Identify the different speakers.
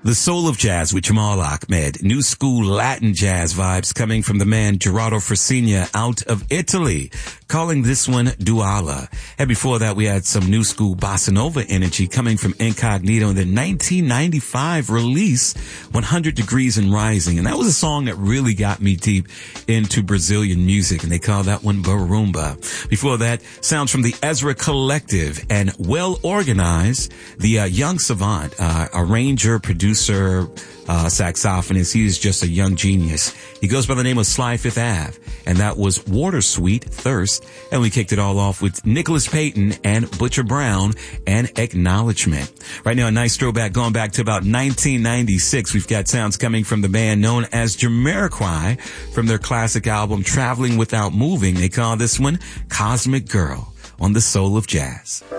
Speaker 1: The Soul of Jazz with Jamal Ahmed. New school Latin jazz vibes coming from the man Gerardo Frasina out of Italy, calling this one Duala. And before that, we had some new school bossa nova energy coming from Incognito in the 1995 release, 100 Degrees and Rising. And that was a song that really got me deep into Brazilian music, and they call that one Barumba. Before that, sounds from the Ezra Collective and Well Organized, the young savant, arranger, producer, saxophonist. He is just a young genius. He goes by the name of Sly Fifth Ave, and that was Water Sweet Thirst. And we kicked it all off with Nicholas Payton and Butcher Brown and Acknowledgement. Right now, a nice throwback going back to about 1996. We've got sounds coming from the band known as Jamiroquai from their classic album Traveling Without Moving. They call this one Cosmic Girl on the Soul of Jazz.